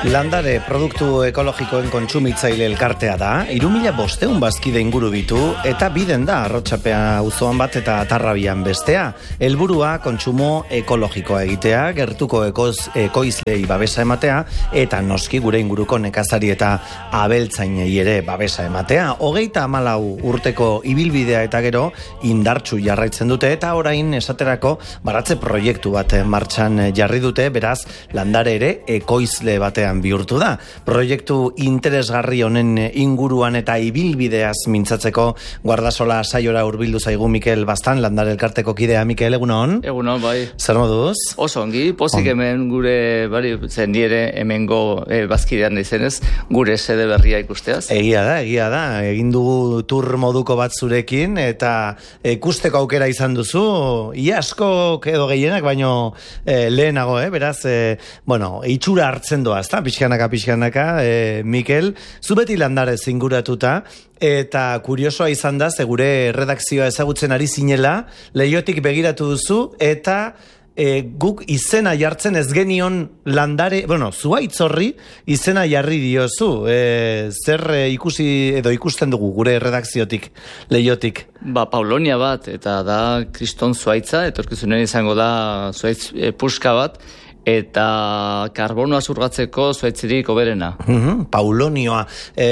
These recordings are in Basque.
Landare produktu ekologikoen kontsumitzaile elkartea da, 3.500 bazkide inguru ditu, eta biden da Arrotxapea auzoan bat eta Tarrabian bestea. Helburua kontsumo ekologikoa egitea, gertuko ekoizlei babesa ematea, eta noski gure inguruko nekazari eta abeltzainei ere babesa ematea. 34 urteko ibilbidea eta gero indartsu jarraitzen dute, eta orain esaterako baratze proiektu bat martxan jarri dute, beraz Landare ere ekoizle batean bihurtu da. Proiektu interesgarri honen inguruan eta ibilbideaz mintzatzeko Guardasola saiora hurbildu zaigu Mikel Baztan, Landare elkarteko kidea. Mikel, egunon? Egunon, bai. Zer moduz? Oso ongi, pozik hemen gure, zen nire hemengo bazkidean izenez, gure sede berria ikusteaz. Egia da, egin dugu tur moduko bat zurekin, eta ikusteko aukera izan duzu, ia asko edo gehienak, baino lehenago, beraz, itxura hartzen doa, ezta? Pixkanaka, Mikel, zu beti Landare zinguratuta, eta kuriosoa izan da, gure redakzioa ezagutzen ari zinela, Leiotik begiratu duzu, eta guk izena jartzen ez genion Landare, zuhaitz horri izena jarri diozu. Zer ikusi edo ikusten dugu gure redakziotik, Leiotik? Paulonia bat, eta da kriston zuhaitza, etorkizunen izango da zuhaitz puska bat, eta karbonoa zurgatzeko zuhaitzirik oberena. Paulonioa.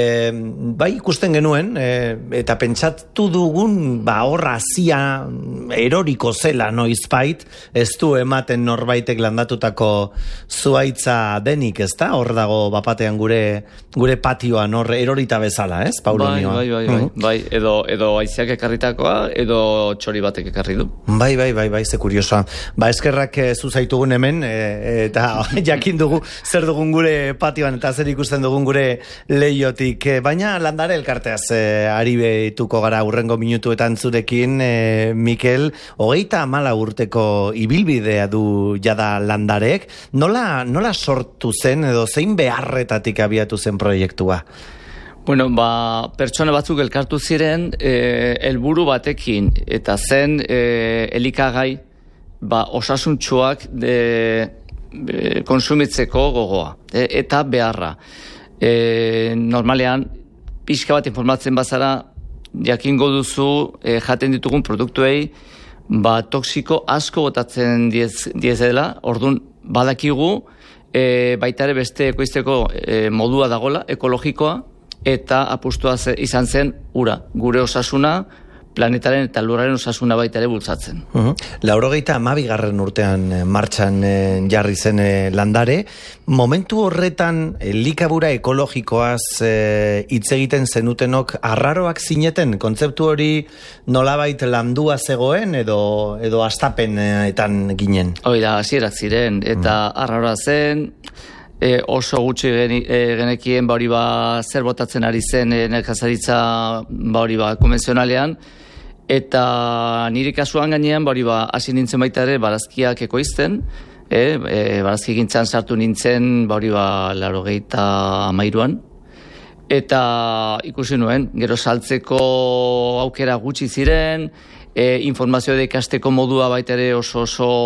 Bai ikusten genuen, eta pentsatu dugun, horra zia eroriko zela noizbait, ez du ematen norbaitek landatutako zuhaitza denik, ez da? Hor dago bapatean gure patioan, hor erorita bezala, ez? Paulonioa. Bai, edo aiziak ekarritakoa, edo txori batek ekarri du. Bai, ze kuriosoa. Eskerrak zuzaitugun hemen, eta jakin dugu zer dugun gure patioan eta zer ikusten dugun gure Leiotik. Baina Landare elkarteaz ari behituko gara urrengo minutuetan zurekin, Mikel. 34 urteko ibilbidea du jada Landarek. Nola sortu zen edo zein beharretatik abiatu zen proiektua? Pertsona batzuk elkartu ziren helburu batekin, eta zen elikagai osasuntsuak konsumitzeko gogoa, eta beharra. Normalean, pixka bat informatzen bazara, jakingo duzu jaten ditugun produktuei, toksiko asko botatzen diezela, orduan badakigu, baita ere beste ekoizteko modua dagola, ekologikoa, eta apustua izan zen ura, gure osasuna, planetaren eta lurraren osasuna baita ere bultzatzen. 92. urtean martxan jarri zen Landare. Momentu horretan elikabura ekologikoaz hitz egiten zenutenok arraroak zineten, kontzeptu hori nolabait landua zegoen edo astapenetan ginen? Hasierak ziren, eta arraroa zen, oso gutxi genekien zer botatzen ari zen nekazaritza konvenzionalean, eta nire kasuan gainean hasi nintzen baita ere barazkiak ekoizten, barazki gintzan sartu nintzen 93an, eta ikusi nuen, gero saltzeko aukera gutxi ziren, informazioa ikasteko modua baita ere oso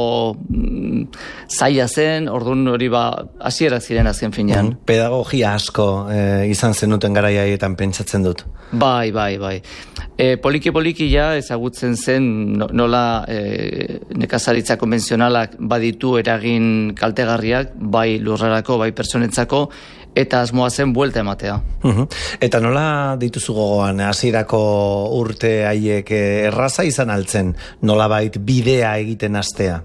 zaila zen, orduan hori hasierak ziren azken finean. Pedagogia asko izan zenuten garaiaietan pentsatzen dut. Bai. Poliki ezagutzen zen nola nekazaritza konvenzionalak baditu eragin kaltegarriak, bai lurrarako, bai pertsonentzako, eta asmoa zen buelta ematea. Eta nola dituzu gogoan, hasierako urte haiek erraza izan altzen, nolabait bidea egiten hastea?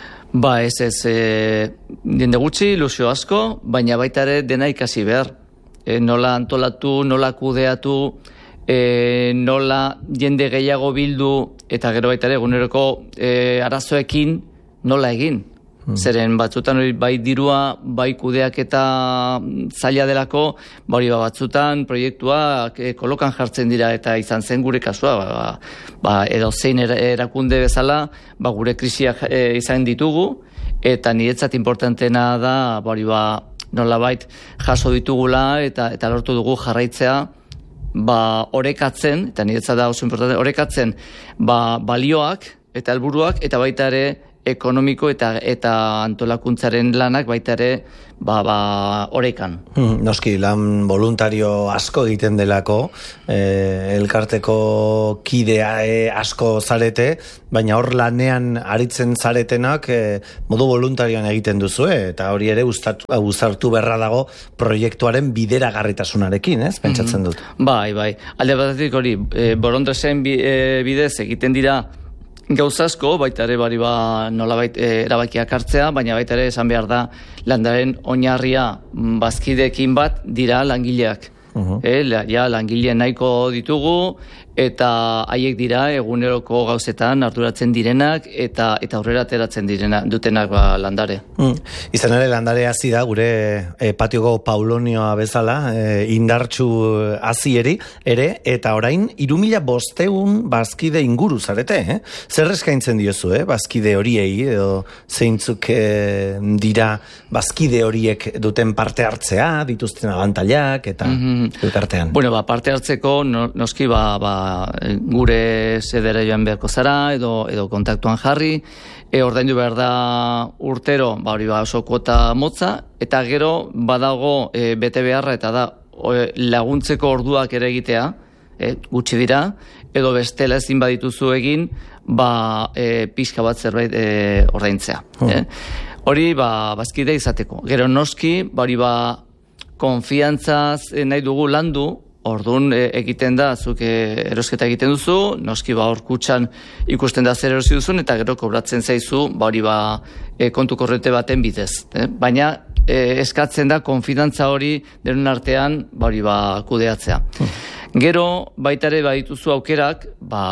Jende gutxi, ilusio asko, baina baita ere dena ikasi behar. Nola antolatu, nola kudeatu, nola jende gehiago bildu, eta gero baita ere eguneroko arazoekin nola egin. Zeren batzutan bai dirua, bai kudeak eta zaila delako, batzutan proiektuak kolokan jartzen dira, eta izan zen gure kasua, edo zein erakunde bezala, gure krisiak izan ditugu, eta niretzat importantena da, nolabait jaso ditugula, eta lortu dugu jarraitzea, orekatzen, eta niretzat da oso importante, orekatzen balioak eta helburuak, eta baita ere ekonomiko eta antolakuntzaren lanak baita ere orekan. Noski, lan voluntario asko egiten delako, elkarteko kidea asko zarete, baina hor lanean aritzen zaretenak modu voluntarioan egiten duzu, eta hori ere uzartu berra dago proiektuaren bideragarritasunarekin, pentsatzen dut. Bai. Alde batetik hori, Bolondresen bidez egiten dira gauza asko, baita ere nolabait erabakiak hartzea, baina baita ere esan behar da landaren oinarria bazkideekin bat dira langileak. Langile nahiko ditugu eta haiek dira eguneroko gauzetan arduratzen direnak eta aurrera ateratzen dutenak landare. Izan ere landare hazi da gure patioko Paulonioa bezala, indartsu hazieri ere, eta orain 3500 bazkide inguru zarete, Zer eskaintzen diozu, bazkide horiei, edo zeintzuk dira bazkide horiek duten parte hartzea, dituzten abantailak eta elkartean? Bueno, parte hartzeko noski gure sedera joan beharko zara edo kontaktuan jarri, ordaindu behar da urtero, hori oso kuota motza, eta gero badago bete beharra eta da laguntzeko orduak ere egitea, gutxi dira, edo bestela ezin badituzu egin, pixka bat zerbait ordaintzea. Hori bazkide izateko. Gero noski, konfiantzaz nahi dugu landu, orduan egiten da, zuk erosketa egiten duzu, noski hor kutxan ikusten da zer erosi duzun, eta gero kobratzen zaizu, kontu korrente baten bidez. Baina eskatzen da konfidantza hori denon artean, kudeatzea. Gero, baita ere badituzu aukerak,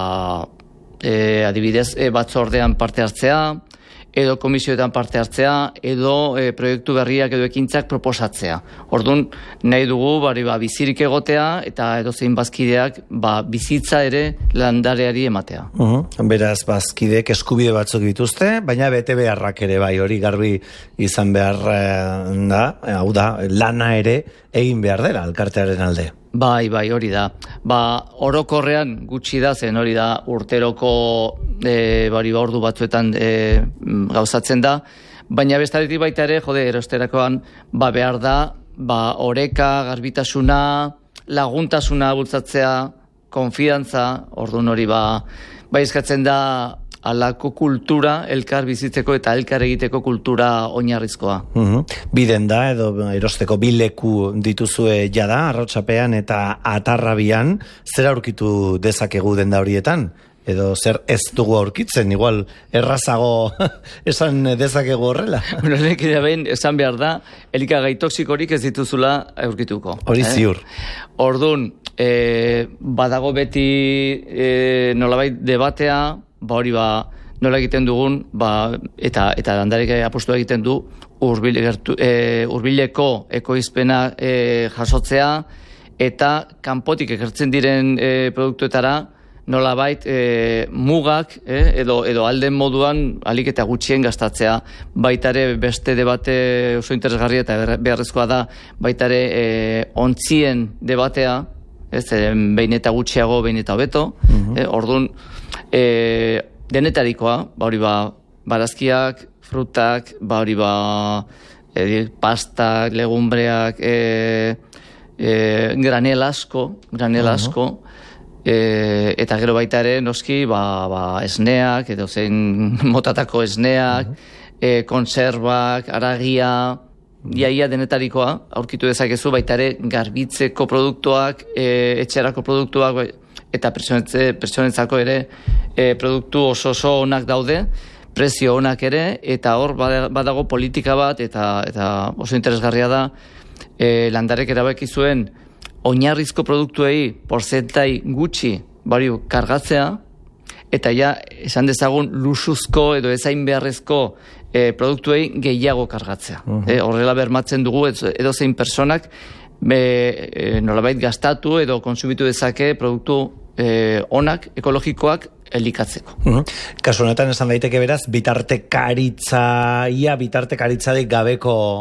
adibidez, batzordean parte hartzea, edo komisioetan parte hartzea, edo proiektu berriak edo ekintzak proposatzea. Orduan, nahi dugu, bizirik egotea, eta edozein bazkideak, bizitza ere landareari ematea. Beraz, bazkideek eskubide batzuk dituzte, baina bete beharrak ere hori garbi izan behar da, hau da, lana ere egin behar dela, elkartearen alde. Bai, hori da. Orokorrean gutxi da, zen hori da urteroko ordu batzuetan gauzatzen da, baina bestaretik baita ere, erosterakoan behar da, oreka, garbitasuna, laguntasuna bultzatzea, konfidantza, orduan hori eskatzen da alako kultura, elkar bizitzeko eta elkar egiteko kultura oinarrizkoa. Biden da, edo erosteko bileku dituzue jada, Arrotxapean eta Atarrabian, zer aurkitu dezakegu denda horietan? Edo zer ez dugu aurkitzen, igual errazago esan dezakegu horrela? Nek ere behin esan behar da, elikagai toksikorik ez dituzula aurkituko. Hori ziur. Orduan, badago beti nolabait debatea, nola egiten dugun, eta landarek apostu egiten du, hurbileko ekoizpena jasotzea, eta kanpotik ekertzen diren produktuetara, nolabait mugak, edo alden moduan alik eta gutxien gastatzea. Baitare beste debate oso interesgarria eta beharrezkoa da, baitare ontzien debatea, behin eta gutxiago, behin eta hobeto, orduan, denetarikoa, barazkiak, frutak, pastak, legumbreak, granel asko, eta gero baita ere, noski, esneak, edo zein motatako esneak, konserbak, aragia, iaia denetarikoa, aurkitu dezakezu, baita ere, garbitzeko produktuak, etxerako produktuak, eta pertsonentzako ere produktu oso onak daude, prezio onak ere, eta hor badago politika bat, eta oso interesgarria da, landarek erabaki zuen oinarrizko produktuei porzentai gutxi kargatzea, eta esan dezagun luxuzko edo ezain beharrezko produktuei gehiago kargatzea. Horrela bermatzen dugu edo zein personak nolabait gastatu edo konsumitu dezake produktu onak, ekologikoak elikatzeko. Kasu honetan esan daiteke beraz, bitartekaritzarik gabeko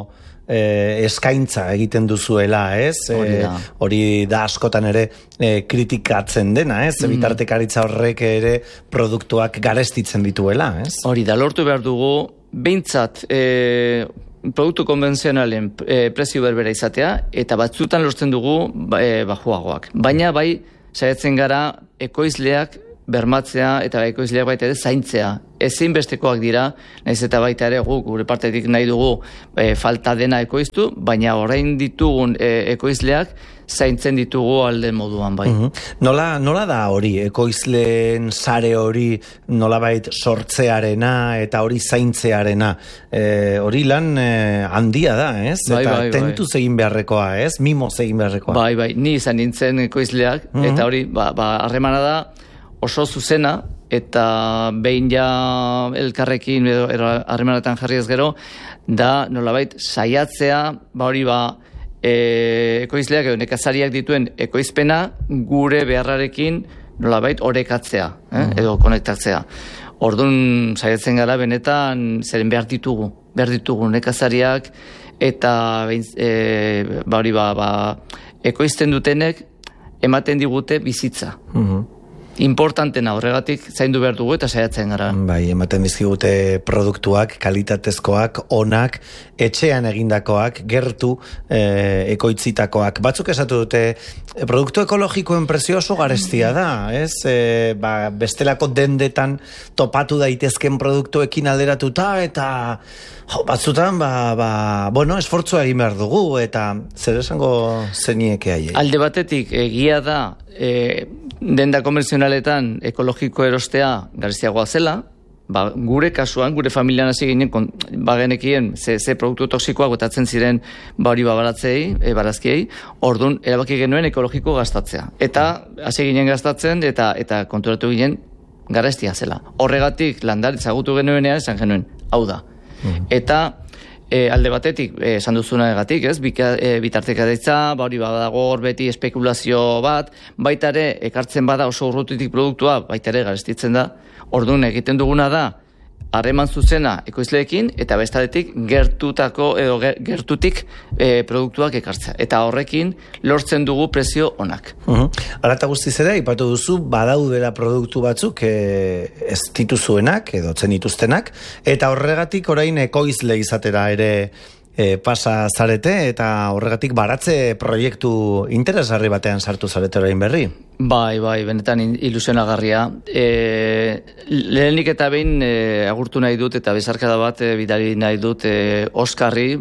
eskaintza egiten duzuela, ez? Hori da askotan ere kritikatzen dena, ez? Bitartekaritza horrek ere produktuak garestitzen dituela, ez? Hori da, lortu behar dugu, behintzat produktu konbentzionalen prezio berbera izatea, eta batzutan lortzen dugu bajuagoak. Baina bai, saiatzen gara ekoizleak bermatzea eta ekoizleak baita ere zaintzea. Ezinbestekoak dira, nahiz eta baita ere gure partetik nahi dugu falta dena ekoiztu, baina orain ditugun ekoizleak zaintzen ditugu alde moduan bai. Nola da hori, ekoizleen sare hori nolabait sortzearena eta hori zaintzearena? Hori lan handia da, ez? Eta tentuz egin beharrekoa, ez? Mimoz egin beharrekoa. Bai, ni izan nintzen ekoizleak, eta hori, harremana da, oso zuzena, eta behin ja elkarrekin harremanetan jarriaz gero, da nolabait saiatzea, hori ekoizleak edo nekazariak dituen ekoizpena gure beharrarekin nolabait orekatzea, edo konektatzea. Orduan saiatzen gara benetan zeren behar ditugu nekazariak eta ekoizten dutenek ematen digute bizitza. Importantena horregatik zaindu behar dugu eta saiatzen gara. Bai, ematen dizkigute produktuak, kalitatezkoak, onak, etxean egindakoak, gertu ekoitzitakoak. Batzuk esatu dute, produktu ekologikoen prezio oso garestia da, ez? Bestelako dendetan topatu daitezken produktuekin alderatuta eta batzutan, esfortzua egin behar dugu eta zer esango zenieke haiei. Alde batetik, egia da, denda komerzionaletan ekologiko erostea garestiagoa zela, gure kasuan, gure familian hasi ginen, bagenekien ze produktu toksikoak botatzen ziren barazkiei, orduan erabaki genuen ekologiko gastatzea. Eta hasi ginen gastatzen eta konturatu ginen garestia zela. Horregatik landaritza ezagutu genuenean esan genuen, hau da. Eta alde batetik, esan duzunaagatik, ez? Bitartekaritza, hori badago hor beti espekulazio bat, baita ere, ekartzen bada oso urrutitik produktua, baita ere garestitzen da, orduan egiten duguna da, harreman zuzena ekoizleekin, eta bestadetik gertutik produktuak ekartzea. Eta horrekin lortzen dugu prezio onak. Arata guztiz ere, ipatu duzu, badaudela produktu batzuk ez dituzuenak, edo tzen dituztenak, eta horregatik orain ekoizle izatera ere pasa zarete, eta horregatik baratze proiektu interesgarri batean sartu zarete orain berri. Bai, benetan ilusionagarria. Lehenik eta behin agurtu nahi dut eta bezarkada bat bidali nahi dut Oskarri,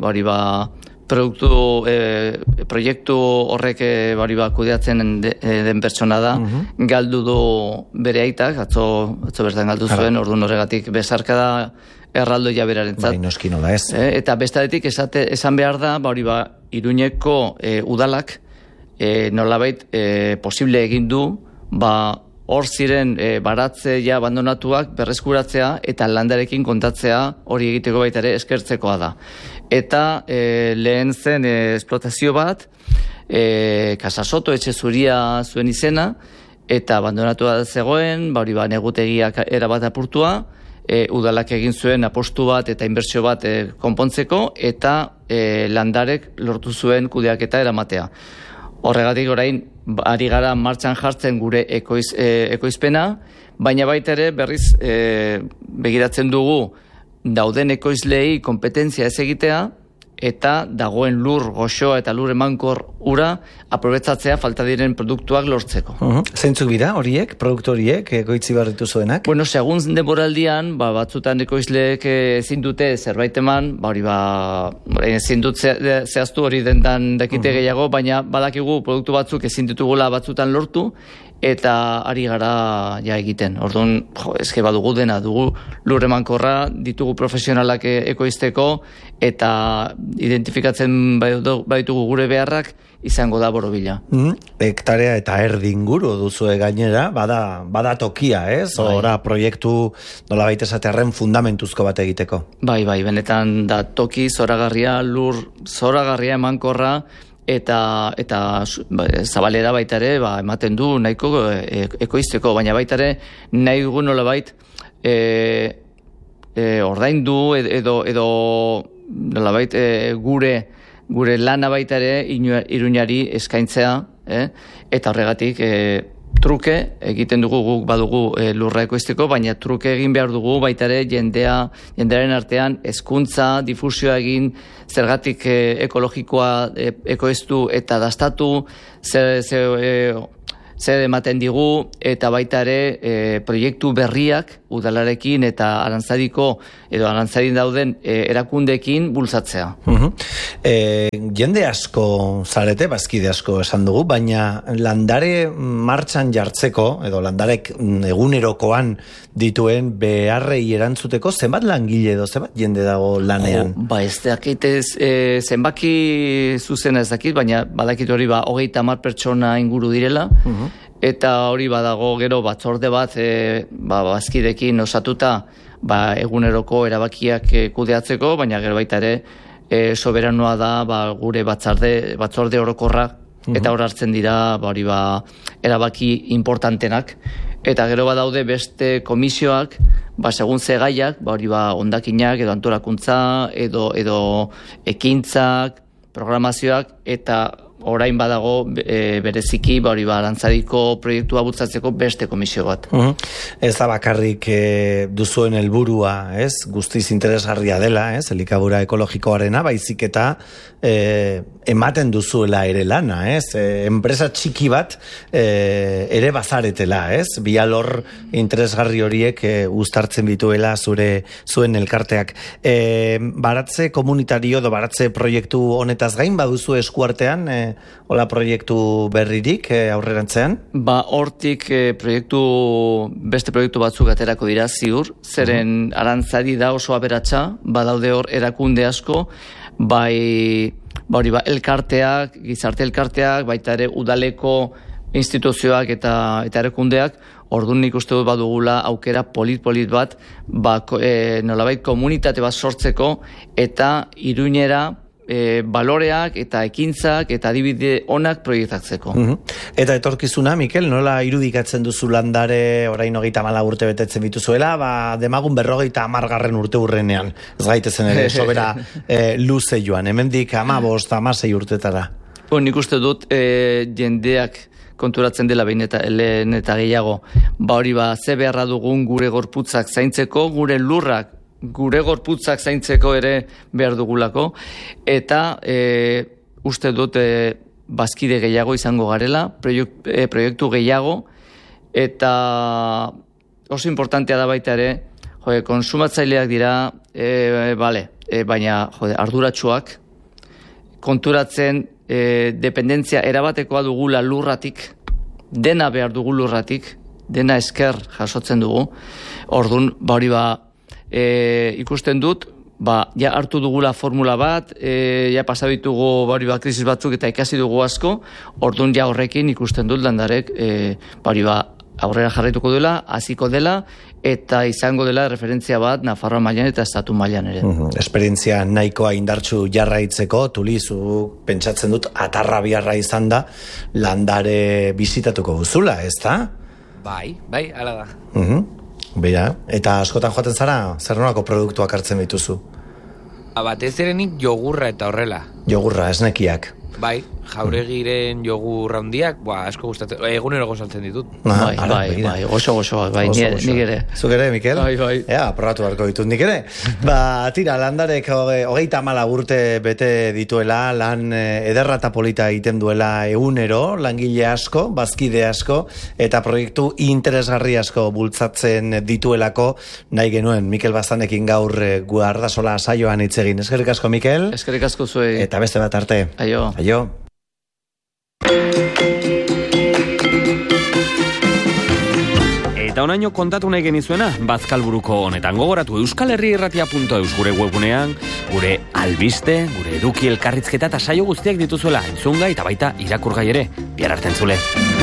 proiektu horrek kudeatzen den pertsona da, galdu du bere aitak, atzo bertan galdu zuen, orduan horregatik bezarkada erraldoia berarentzat. Bai, noski nola ez. Eta bestadetik esan behar da, Iruñeko udalak nolabait posible egin du, hor ziren baratze ja abandonatuak berreskuratzea eta landarekin kontatzea hori egiteko baita ere eskertzekoa da. Eta lehen zen esplotazio bat, Kasasoto etxe zuria zuen izena, eta abandonatua zegoen, negutegiak erabat apurtua, udalak egin zuen apostu bat eta inbertsio bat konpontzeko, eta landarek lortu zuen kudeaketa eramatea. Horregatik orain ari gara martxan jartzen gure ekoizpena, baina baita ere berriz begiratzen dugu dauden ekoizleei kompetentzia ez egitea, eta dagoen lur goxoa eta lur emankor ura aprobetzatzea falta diren produktuak lortzeko. Zeintzuk dira horiek, produktu horiek, ekoitzi barritu zuenak? Bueno, segun denboraldian, batzutan ekoizleek ezin dute zerbait eman, ezin dut zehaztu hori dendan dakite gehiago, baina badakigu produktu batzuk ezin ditugula batzutan lortu, eta ari gara ja egiten. Orduan, eske badugu dena, dugu lur emankorra, ditugu profesionalak ekoizteko, eta identifikatzen baitugu gure beharrak, izango da borobila. Hektarea eta erdi inguru duzue gainera, bada tokia, ez? Hora proiektu nola baita esatearen fundamentuzko bat egiteko. Bai, benetan da toki zoragarria, lur zoragarria emankorra, eta zabalera baita ere ematen du nahiko ekoizteko, baina baita ere nahi dugu nolabait ordaindu edo nolabait gure lana baita ere Iruñari eskaintzea, eta horregatik truke egiten dugu guk badugu lurra ekoizteko, baina truke egin behar dugu baita ere jendearen artean hezkuntza, difusioa egin, zergatik ekologikoa ekoiztu eta dastatu, zer ematen digu, eta baita ere proiektu berriak udalarekin eta Arantzadin dauden erakundeekin bultzatzea. Jende asko zarete, bazkide asko esan dugu, baina landare martxan jartzeko, edo landarek egunerokoan dituen beharrei erantzuteko, zenbat langile edo zenbat jende dago lanean? Ez dakit zenbaki zuzena ez dakit, baina badakit hori 30 pertsona inguru direla, eta hori badago gero batzorde bat bazkidekin osatuta eguneroko erabakiak kudeatzeko, baina gero baita ere soberanoa da gure batzorde orokorra, eta hor hartzen dira erabaki importantenak, eta gero badaude beste komisioak, segun ze gaiak, hondakinak edo antolakuntza edo ekintzak, programazioak, eta orain badago bereziki Arantzadiko proiektua bultzatzeko beste komisio bat. Ez da bakarrik duzuen helburua, guztiz interesgarria dela, elikadura ekologikoarena, baizik eta ematen duzuela ere lana, enpresa txiki bat ere bazaretela, bi alor interesgarri horiek uztartzen bituela zuen elkarteak. Baratze komunitario edo baratze proiektu honetaz gain baduzu eskuartean hola proiektu berririk aurrerantzean? Hortik beste proiektu batzuk aterako dira ziur, zeren Arantzadi da oso aberatsa, badaude hor erakunde asko, elkarteak, gizarte elkarteak, baita ere udaleko instituzioak eta erakundeak, orduan nik uste dut badugula aukera polit bat, nolabait komunitate bat sortzeko, eta Iruñera baloreak eta ekintzak eta adibide onak proiektatzeko. Eta etorkizuna, Mikel, nola irudikatzen duzu landare orain 34 urte betetzen bituzuela, demagun 50. urte urrenean, ez gaitezen ere sobera luze joan, hemendik 15-16 urtetara. Nik uste dut jendeak konturatzen dela behin eta gehiago, hori ze beharra dugun gure gorputzak zaintzeko, gure lurrak gure gorputzak zaintzeko ere behar dugulako, eta uste dut bazkide gehiago izango garela, proiektu gehiago, eta oso importantea da baita ere, konsumatzaileak dira, baina arduratsuak, konturatzen dependentzia erabatekoa dugula lurratik, dena behar dugu lurratik, dena esker jasotzen dugu, orduan, hori ikusten dut, hartu dugula formula bat, pasabitugu krisis batzuk eta ikasi dugu asko, orduan horrekin ikusten dut landarek aurrera jarraituko dela, hasiko dela, eta izango dela referentzia bat Nafarroa mailan eta estatu mailan ere. Esperientzia nahikoa indartsu jarraitzeko, Tulizu pentsatzen dut atarra biharra izan da, landare bizitatuko duzula, ez da? Bai, hala da. Bera, eta askotan joaten zara, zer nolako produktuak hartzen dituzu? Batez erenik jogurra eta horrela. Jogurra, esnekiak. Bai, jauregiren jogurra handiak, asko gustatzen, egunero gozaltzen ditut. Goxo, nik ere. Zuk ere, Mikel? Bai. Probatu beharko ditut nik ere. Tira, landarek 34 urte bete dituela, lan ederra eta polita egiten duela egunero, langile asko, bazkide asko, eta proiektu interesgarri asko bultzatzen dituelako, nahi genuen, Mikel Bazanekin gaur Guardasola saioan hitz egin. Eskerrik asko, Mikel. Eskerrik asko zuei. Eta beste bat arte. Aio. Eta onaino kontatu nahi genizuena, Bazkalburuko honetan gogoratu euskalherriirratia.eus gure webunean, gure albiste, gure eduki elkarrizketa eta saio guztiak dituzuela entzungai eta baita irakurgai ere, bihar arte entzule.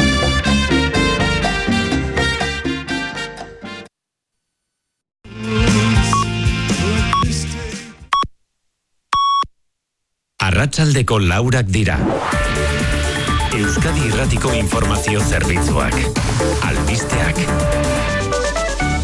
Arratsaldeko 4 dira. Euskadi Irratiko informazio zerbitzuak. Albisteak.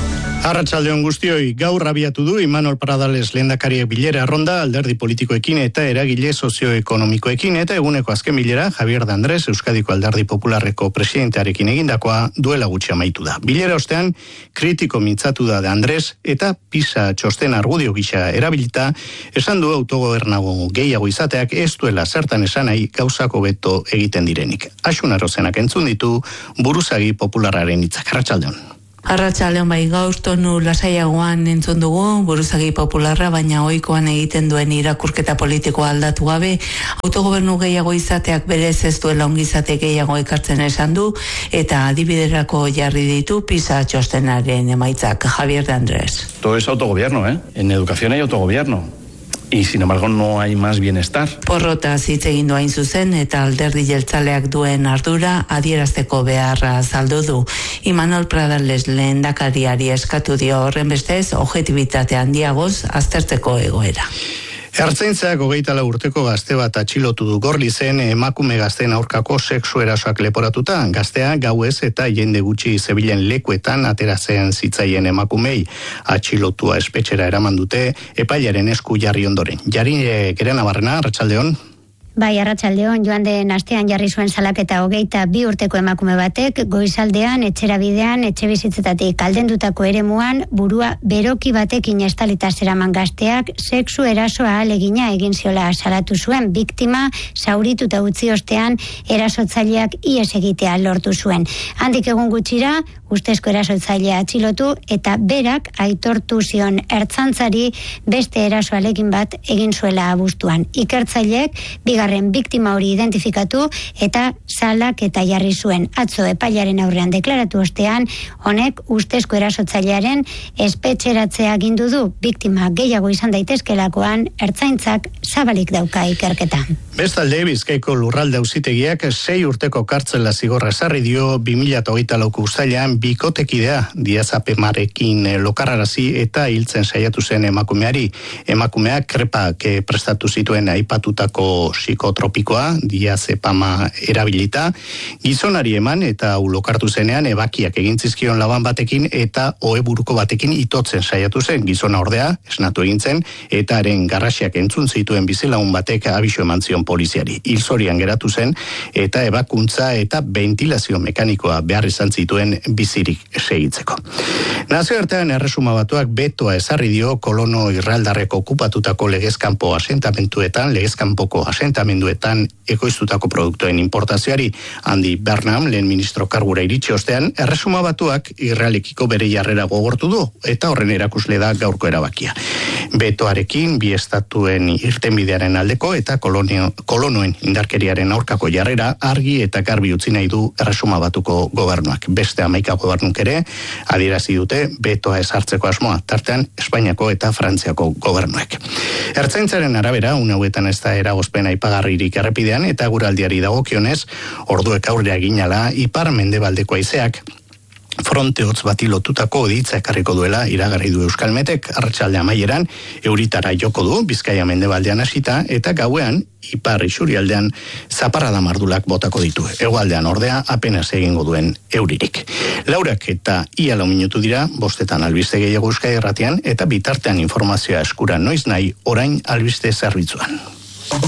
Arratsaldeon guztioi, gaur abiatu du Imanol Pradales lehendakariak bilera erronda alderdi politikoekin eta eragile sozioekonomikoekin eta eguneko azken bilera Javier de Andrés Euskadiko Alderdi Popularreko presidentearekin egindakoa duela gutxi amaitu da. Bilera ostean kritiko mintzatu da de Andrés eta PISA txosten argudio gisa erabilita esan du autogobernago gehiago izateak ez duela zertan esan nahi gauzako beto egiten direnik. Asun Arozenak entzun ditu buruzagi popularraren hitzak. Arratsaldeon. Arratsaldeon bai, gaur tonu lasaiagoan entzun dugu buruzagi popularra, baina ohikoan egiten duen irakurketa politikoa aldatu gabe, autogobernu gehiago izateak berez ez duela ongizate gehiago ekartzen esan du, eta adibiderako jarri ditu PISA txostenaren emaitzak. Javier de Andrés. Todo es autogobierno, ¿eh? En educación hay autogobierno. Y sin embargo no hay más bienestar. Porrota hitz egin du hain zuzen eta alderdi jeltzaleak duen ardura adierazteko beharra azaldu du. Imanol Pradales lehendakariari eskatu dio horren bestez objetibitate handiagoz aztertzeko egoera. Ertzaintzak 24 urteko gazte bat atxilotu du Gorlizen emakume gazteen aurkako sexu erasoak leporatuta. Gaztea gauez eta jende gutxi zebilen lekuetan ateratzen zitzaien emakumei. Atxilotua espetxera eraman dute epailaren esku jarri ondoren. Jarri Gerena Barrena, arratsaldeon. Bai, arratsaldeon, joan den astean jarri zuen salaketa 22 urteko emakume batek goizaldean etxera bidean etxebizitzetatik aldendutako eremuan burua beroki batekin estalita zeraman gazteak sexu erasoa ahalegina egin ziola salatu zuen. Biktima zaurituta utzi ostean erasotzaileak ihes egitea lortu zuen. Handik egun gutxira ustezko erasotzailea atxilotu eta berak aitortu zion ertzaintzari beste eraso ahalegin bat egin zuela abuztuan. Ikertzaileek bigarren biktima hori identifikatu eta salak eta jarri zuen. Atzo epailaren aurrean deklaratu ostean, honek ustezko erasotzailearen espetxeratzea agindu du. Biktima gehiago izan daitezkelakoan ertzaintzak zabalik dauka ikerketa. Bestalde, Bizkaiko lurralde auzitegiak 6 urteko kartzela zigorra ezarri dio 2024ko uztailean bikotekidea diazepamarekin lokarrarazi eta hiltzen saiatu zen emakumeari. Emakumeak krepak prestatu zituen aipatutako psikotropikoa, diazepama erabilita, gizonari eman eta lokartu zenean ebakiak egin zizkion laban batekin eta oheburuko batekin itotzen saiatu zen. Gizona ordea, esnatu egin zen, eta haren garrasiak entzun zituen bizilagun batek abisu eman zion poliziari. Hilzorian geratu zen eta ebakuntza eta ventilazio mekanikoa behar izan zituen bizirik segitzeko. Nazioartean Erresuma Batuak betoa ezarri dio kolono irraldarreko okupatutako legezkanpo legezkanpoko asentamenduetan ekoiztutako produktuen importazioari. Andy Burnham, lehen ministro kargura iritsi ostean, Erresuma Batuak Israelekiko bere jarrera gogortu du eta horren erakusle da gaurko erabakia. Betoarekin bi estatuen irtenbidearen aldeko eta kolonoen indarkeriaren aurkako jarrera argi eta garbi utzi nahi du Erresuma Batuko gobernuak. Beste 11 gobernuk ere adierazi dute betoa ezartzeko asmoa, tartean Espainiako eta Frantziako gobernuek. Ertzaintzaren arabera, une hauetan ez da eragozpen aipagarririk errepidean eta guraldiari dagokionez, orduek aurrea ginala ipar mendebaldeko haizeak fronte hotz bati lotutako hoditza ekarriko duela iragarri du Euskalmetek. Arratsalde amaieran euritara joko du Bizkaia mendebaldean hasita eta gauean ipar isurialdean zaparrada mardulak botako ditu. Hegoaldean ordea apenas egingo duen euririk. Laurak eta ia 4 minutu dira, 5 albiste gehiago Euskadi Irratian eta bitartean informazioa eskura noiz nahi orain albiste zerbitzuan.